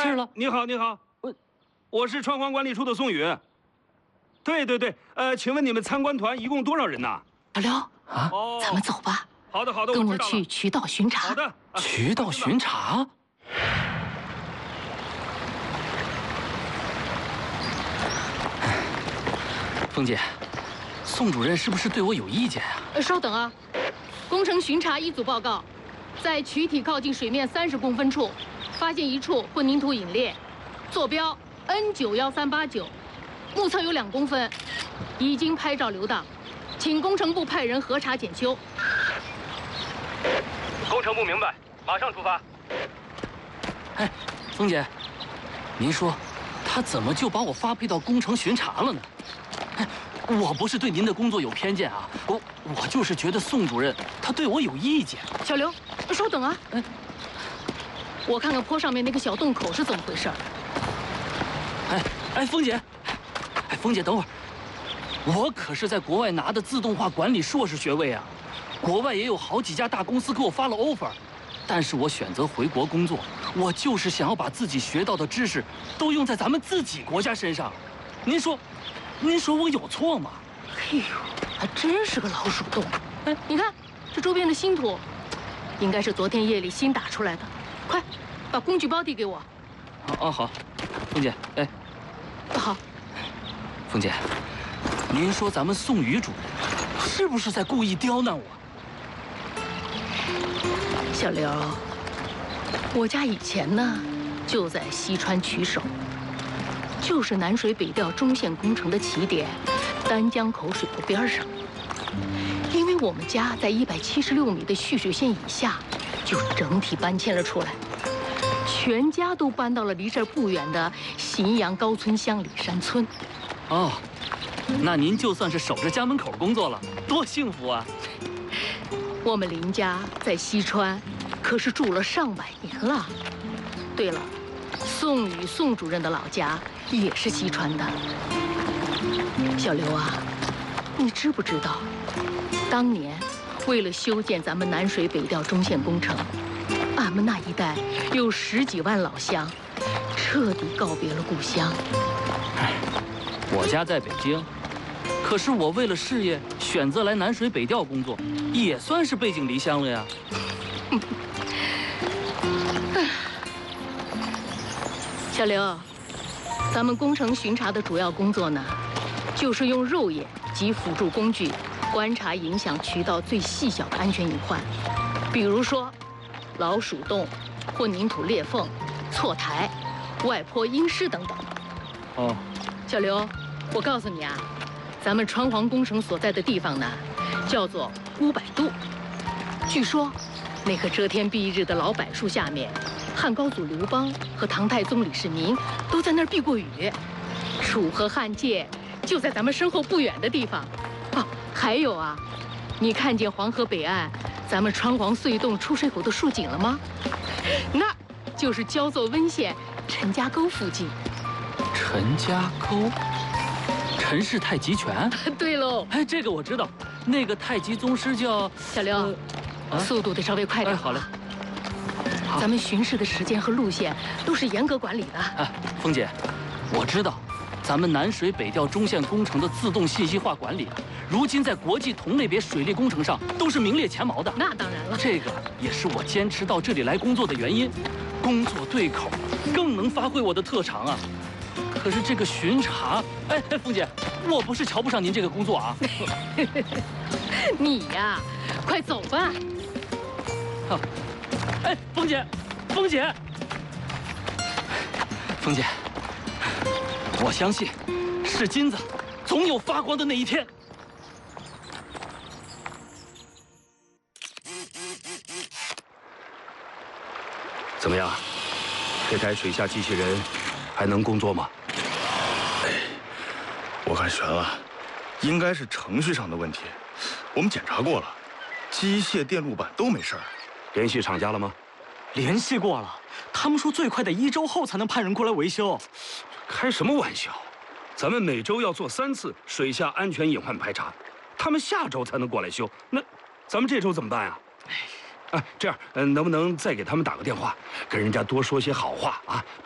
事了？ 你好，你好，我是川皇管理处的宋宇。对，请问你们参观团一共多少人呐？ 小刘啊， 咱们走吧。 好的， 跟我去渠道巡查。 好的， 渠道巡查。凤姐，宋主任是不是对我有意见啊？ 稍等啊，工程巡查一组报告，在渠体靠近水面30公分处，发现一处混凝土引裂，坐标 N91389，目测有2公分，已经拍照留档，请工程部派人核查检修。 工程部明白，马上出发。 哎，凤姐，您说，他怎么就把我发配到工程巡查了呢？哎，我不是对您的工作有偏见啊，我就是觉得宋主任他对我有意见。 小刘，稍等啊，我看看坡上面那个小洞口是怎么回事。 凤姐，凤姐，等会儿，我可是在国外拿的自动化管理硕士学位啊，国外也有好几家大公司给我发了 offer， 但是我选择回国工作，我就是想要把自己学到的知识都用在咱们自己国家身上。您说我有错吗？ 哎呦，还真是个老鼠洞。哎，你看这周边的新土，应该是昨天夜里新打出来的。快，把工具包递给我。 好，凤姐，哎， 好。 凤姐，您说咱们宋宇主任是不是在故意刁难我？ 小刘，我家以前呢就在西川曲首，就是南水北调中线工程的起点，丹江口水库边上。因为我们家在176米的蓄水线以下，就整体搬迁了出来，全家都搬到了离这儿不远的荥阳高村乡里山村。 哦，那您就算是守着家门口工作了，多幸福啊！ 我们林家在西川，可是住了上百年了。对了，宋主任的老家也是西川的。小刘啊，你知不知道，当年为了修建咱们南水北调中线工程，俺们那一带有10几万老乡，彻底告别了故乡。 我家在北京，可是我为了事业选择来南水北调工作，也算是背井离乡了呀。 小刘，咱们工程巡查的主要工作呢，就是用肉眼及辅助工具观察影响渠道最细小的安全隐患，比如说老鼠洞、混凝土裂缝、错台、外坡阴湿等等。 哦， 小刘，我告诉你啊，咱们川皇工程所在的地方呢，叫做乌柏渡。据说，那棵遮天蔽日的老柏树下面，汉高祖刘邦和唐太宗李世民都在那儿避过雨。楚河汉界就在咱们身后不远的地方。哦，还有啊，你看见黄河北岸咱们川皇隧洞出水口的竖井了吗？那就是焦作温县陈家沟附近。 陈家沟，陈氏太极拳。 对喽， 哎，这个我知道，那个太极宗师叫小刘，速度得稍微快点。 好嘞。 咱们巡视的时间和路线都是严格管理的。 哎，凤姐，我知道，咱们南水北调中线工程的自动信息化管理，如今在国际同类别水利工程上都是名列前茅的。 那当然了， 这个也是我坚持到这里来工作的原因。工作对口，更能发挥我的特长啊。可是这个巡查，哎，凤姐，我不是瞧不上您这个工作啊。 你呀，快走吧。 好，哎，凤姐，凤姐，凤姐，我相信，是金子，总有发光的那一天。 怎么样？这台水下机器人还能工作吗？ 我看悬了，应该是程序上的问题。我们检查过了，机械、电路板都没事儿。 联系厂家了吗？ 联系过了，他们说最快得1周后才能派人过来维修。 开什么玩笑！咱们每周要做3次水下安全隐患排查，他们下周才能过来修。那咱们这周怎么办呀？哎，这样，能不能再给他们打个电话，跟人家多说些好话啊？